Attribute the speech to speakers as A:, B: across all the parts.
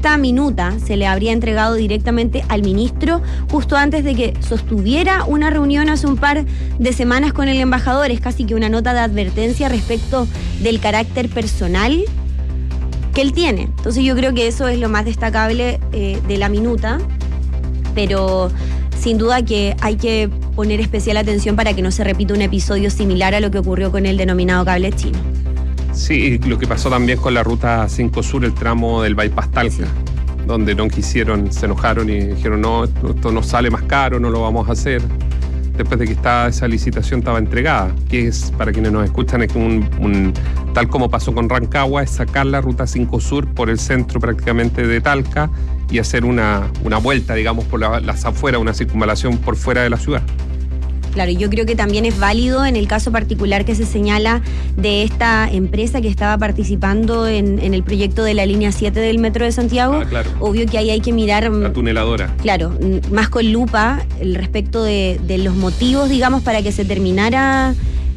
A: esta minuta se le habría entregado directamente al ministro justo antes de que sostuviera una reunión hace un par de semanas con el embajador. Es casi que una nota de advertencia respecto del carácter personal que él tiene. Entonces yo creo que eso es lo más destacable de la minuta, pero sin duda que hay que poner especial atención para que no se repita un episodio similar a lo que ocurrió con el denominado cable chino.
B: Sí, lo que pasó también con la ruta 5 Sur, el tramo del Bypass Talca, donde no quisieron, se enojaron y dijeron no, esto nos sale más caro, no lo vamos a hacer. Después de que esa licitación estaba entregada, que es, para quienes nos escuchan, es tal como pasó con Rancagua, es sacar la ruta 5 Sur por el centro prácticamente de Talca y hacer una vuelta, digamos, por las afueras, una circunvalación por fuera de la ciudad.
A: Claro, y yo creo que también es válido en el caso particular que se señala de esta empresa que estaba participando en el proyecto de la línea 7 del Metro de Santiago.
B: Claro.
A: Obvio que ahí hay que mirar...
B: La tuneladora.
A: Claro, más con lupa el respecto de los motivos, digamos, para que se terminara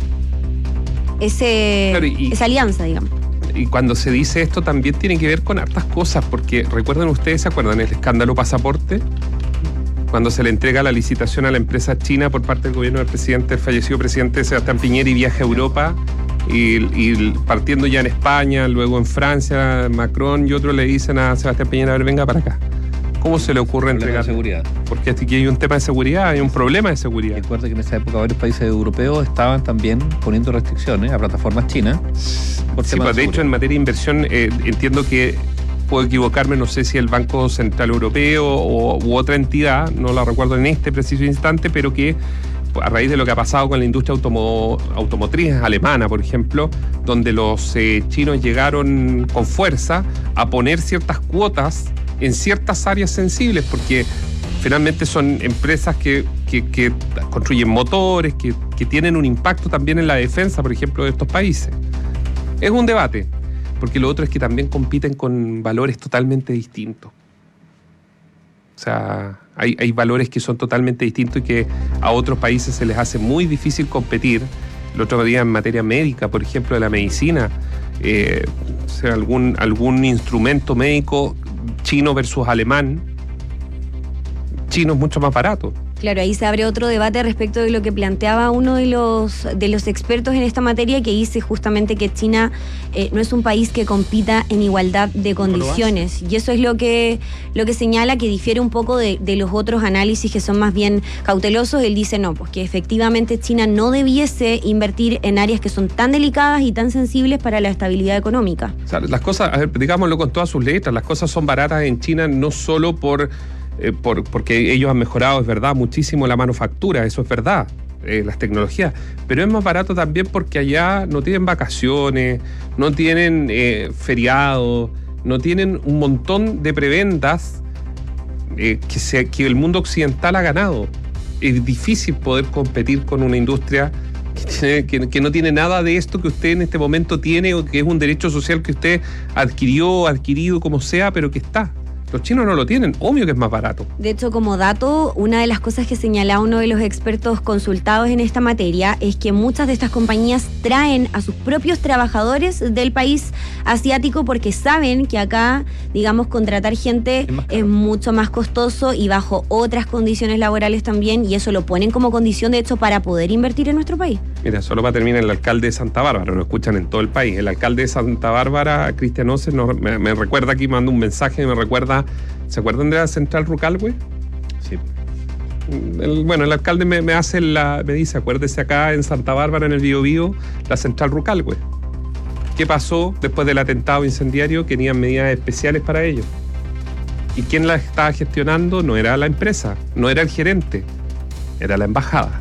A: esa alianza, digamos.
B: Y cuando se dice esto también tiene que ver con hartas cosas, porque recuerdan ustedes, ¿se acuerdan el escándalo Pasaporte? Cuando se le entrega la licitación a la empresa china por parte del gobierno del fallecido presidente Sebastián Piñera, y viaja a Europa y partiendo ya en España, luego en Francia, Macron y otros le dicen a Sebastián Piñera, a ver, venga para acá. ¿Cómo se le ocurre entregar?
C: Seguridad.
B: Porque aquí hay un tema de seguridad, hay un problema de seguridad.
C: Recuerda que en esa época varios países europeos estaban también poniendo restricciones a plataformas chinas.
B: De hecho, en materia de inversión, entiendo que puedo equivocarme, no sé si el Banco Central Europeo u otra entidad, no la recuerdo en este preciso instante, pero que a raíz de lo que ha pasado con la industria automotriz alemana, por ejemplo, donde los chinos llegaron con fuerza a poner ciertas cuotas en ciertas áreas sensibles, porque finalmente son empresas que construyen motores, que tienen un impacto también en la defensa, por ejemplo, de estos países. Es un debate, porque lo otro es que también compiten con valores totalmente distintos. O sea, hay valores que son totalmente distintos y que a otros países se les hace muy difícil competir. El otro día en materia médica, por ejemplo, de la medicina, o sea, algún instrumento médico chino versus alemán, chino es mucho más barato.
A: Claro, ahí se abre otro debate respecto de lo que planteaba uno de los expertos en esta materia, que dice justamente que China no es un país que compita en igualdad de condiciones. Y eso es lo que señala, que difiere un poco de los otros análisis que son más bien cautelosos. Él dice no, pues que efectivamente China no debiese invertir en áreas que son tan delicadas y tan sensibles para la estabilidad económica.
B: O sea, las cosas, a ver, digámoslo con todas sus letras, las cosas son baratas en China no solo porque ellos han mejorado, es verdad, muchísimo la manufactura, eso es verdad, las tecnologías, pero es más barato también porque allá no tienen vacaciones, no tienen feriados, no tienen un montón de prebendas que el mundo occidental ha ganado. Es difícil poder competir con una industria que no tiene nada de esto que usted en este momento tiene, o que es un derecho social que usted adquirido como sea, pero que está. Los chinos no lo tienen, obvio que es más barato.
A: De hecho, como dato, una de las cosas que señalaba uno de los expertos consultados en esta materia es que muchas de estas compañías traen a sus propios trabajadores del país asiático porque saben que acá, digamos, contratar gente es mucho más costoso y bajo otras condiciones laborales también, y eso lo ponen como condición, de hecho, para poder invertir en nuestro país.
B: Mira, solo para terminar, el alcalde de Santa Bárbara, lo escuchan en todo el país, el alcalde de Santa Bárbara, Cristian Oces, me recuerda aquí, manda un mensaje, me recuerda. ¿Se acuerdan de la central Rucalhue?
C: Sí.
B: El alcalde me dice, acuérdese acá en Santa Bárbara, en el Biobío, la central Rucalhue. ¿Qué pasó después del atentado incendiario? Que tenían medidas especiales para ello. ¿Y quién la estaba gestionando? No era la empresa, no era el gerente, era la embajada.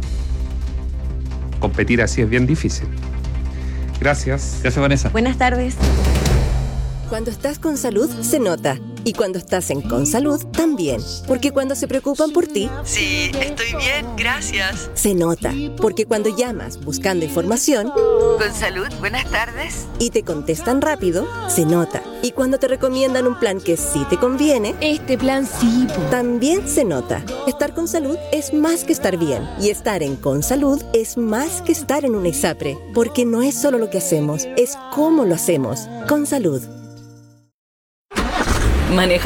B: Competir así es bien difícil. Gracias.
C: Gracias, Vanessa.
A: Buenas tardes.
D: Cuando estás con salud, se nota. Y cuando estás en Consalud, también. Porque cuando se preocupan por ti...
E: Sí, estoy bien, gracias.
D: Se nota. Porque cuando llamas buscando información...
E: Consalud, buenas tardes.
D: Y te contestan rápido, se nota. Y cuando te recomiendan un plan que sí te conviene...
E: Este plan sí.
D: También se nota. Estar con salud es más que estar bien. Y estar en Consalud es más que estar en una ISAPRE. Porque no es solo lo que hacemos, es cómo lo hacemos. Consalud.
E: Maneja